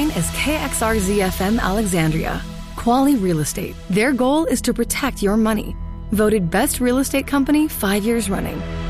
online as KXRZFM Alexandria. Quality Real Estate. Their goal is to protect your money. Voted Best Real Estate Company 5 years running.